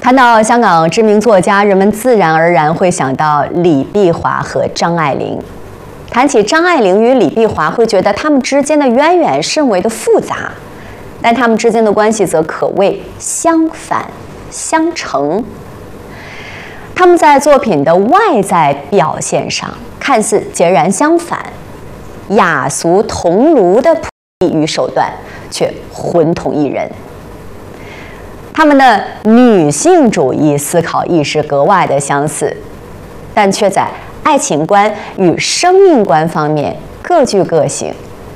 谈到香港知名作家，人们自然而然会想到李碧华和张爱玲。谈起张爱玲与李碧华，会觉得他们之间的渊源甚为的复杂，但他们之间的关系则可谓相反相成。他们在作品的外在表现上看似截然相反，雅俗同炉的朴艺与手段却浑同一人。他们的女性主义思考意识格外的相似，但却在爱情观与生命观方面各具个性。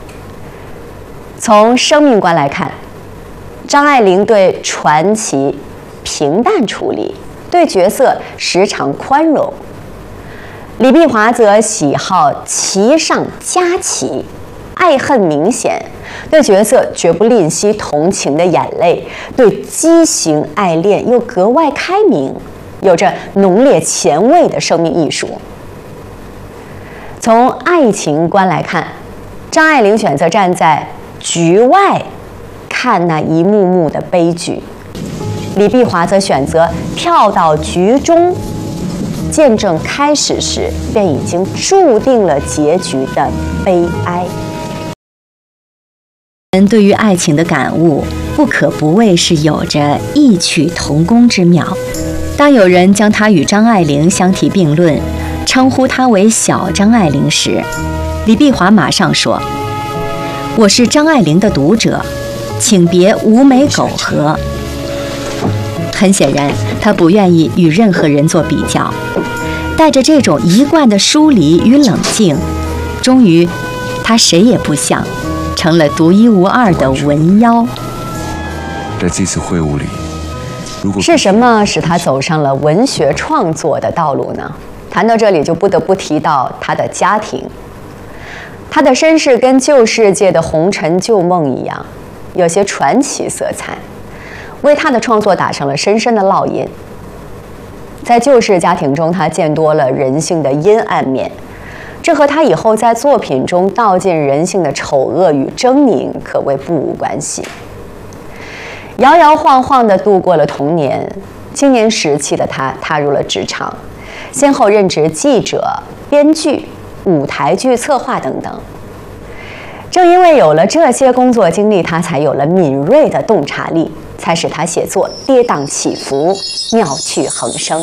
从生命观来看，张爱玲对传奇平淡处理，对角色时常宽容；李碧华则喜好奇上加奇，爱恨明显，对角色绝不吝惜同情的眼泪，对畸形爱恋又格外开明，有着浓烈前卫的生命艺术。从爱情观来看，张爱玲选择站在局外看那一幕幕的悲剧，李碧华则选择跳到局中，见证开始时便已经注定了结局的悲哀。 人对于爱情的感悟，不可不谓是有着异曲同工之妙。当有人将她与张爱玲相提并论，称呼她为小张爱玲时，李碧华马上说：“我是张爱玲的读者，请别无美苟合。”很显然，他不愿意与任何人做比较，带着这种一贯的疏离与冷静，终于，他谁也不像，成了独一无二的文妖。 在这次会晤里， 是什么使他走上了文学创作的道路呢？谈到这里，就不得不提到他的家庭。他的身世跟旧世界的红尘旧梦一样，有些传奇色彩，为他的创作打上了深深的烙印。在旧式家庭中，他见多了人性的阴暗面，这和他以后在作品中道尽人性的丑恶与狰狞可谓不无关系。摇摇晃晃地度过了童年，青年时期的他踏入了职场，先后任职记者、编剧、舞台剧策划等等。正因为有了这些工作经历，他才有了敏锐的洞察力，才使他写作跌宕起伏、妙趣横生。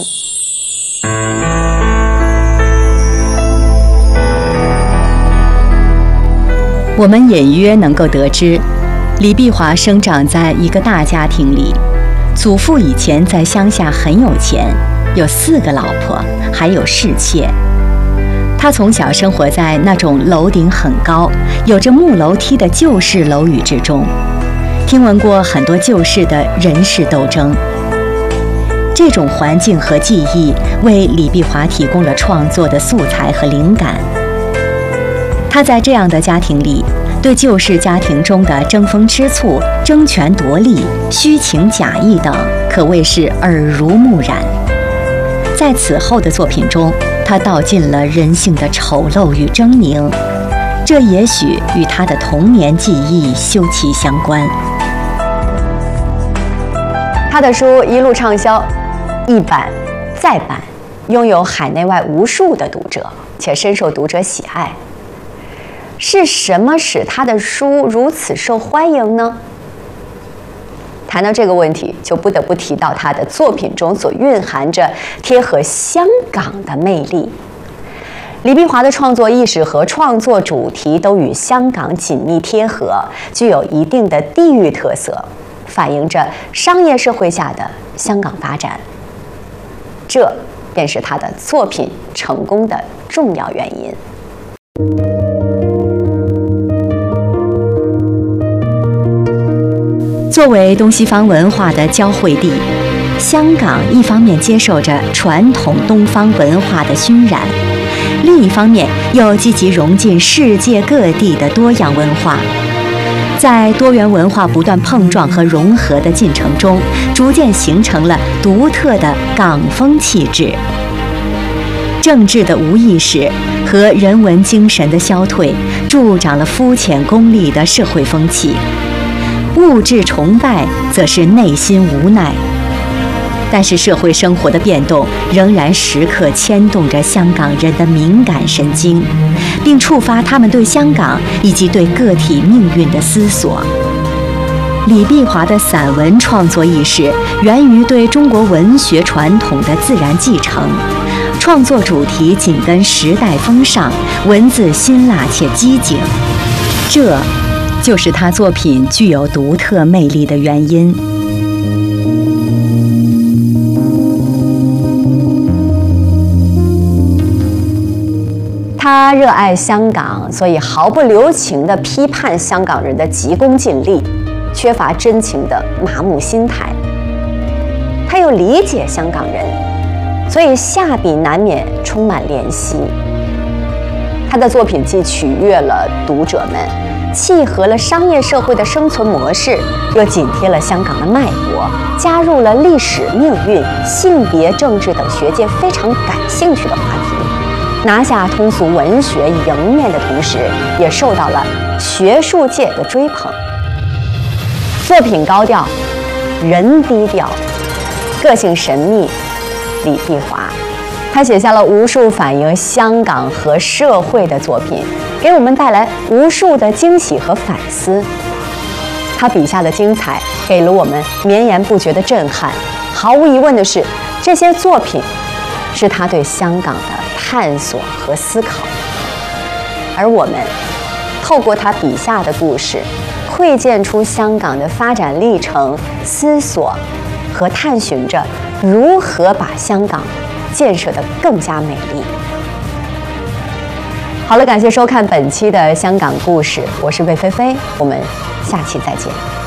我们隐约能够得知，李碧华生长在一个大家庭里，祖父以前在乡下很有钱，有4个老婆，还有侍妾。他从小生活在那种楼顶很高、有着木楼梯的旧式楼宇之中，听闻过很多旧式的人事斗争。这种环境和记忆为李碧华提供了创作的素材和灵感。他在这样的家庭里，对旧式家庭中的争风吃醋、争权夺利、虚情假意等，可谓是耳濡目染。在此后的作品中，他道尽了人性的丑陋与狰狞，这也许与他的童年记忆休戚相关。 他的书一路畅销，一版再版，拥有海内外无数的读者，且深受读者喜爱。是什么使他的书如此受欢迎呢？谈到这个问题，就不得不提到他的作品中所蕴含着贴合香港的魅力。李碧华的创作意识和创作主题都与香港紧密贴合，具有一定的地域特色，反映着商业社会下的香港发展。这便是他的作品成功的重要原因。 作为东西方文化的交汇地，香港一方面接受着传统东方文化的熏染，另一方面又积极融进世界各地的多样文化。在多元文化不断碰撞和融合的进程中，逐渐形成了独特的港风气质。政治的无意识和人文精神的消退，助长了肤浅功利的社会风气。物质崇拜则是内心无奈。 但是社会生活的变动仍然时刻牵动着香港人的敏感神经，并触发他们对香港以及对个体命运的思索。李碧华的散文创作意识源于对中国文学传统的自然继承，创作主题紧跟时代风尚，文字辛辣且机警，这就是他作品具有独特魅力的原因。 他热爱香港，所以毫不留情地批判香港人的急功近利、缺乏真情的麻木心态。他又理解香港人，所以下笔难免充满怜惜。他的作品既取悦了读者们，契合了商业社会的生存模式，又紧贴了香港的脉搏，加入了历史、命运、性别、政治等学界非常感兴趣的话题，拿下通俗文学迎面的同时，也受到了学术界的追捧。作品高调，人低调，个性神秘，李碧华，他写下了无数反映香港和社会的作品，给我们带来无数的惊喜和反思。他笔下的精彩给了我们绵延不绝的震撼。毫无疑问的是，这些作品是他对香港的探索和思考，而我们透过他笔下的故事，窥见出香港的发展历程、思索和探寻着如何把香港建设得更加美丽。好了，感谢收看本期的香港故事，我是魏菲菲，我们下期再见。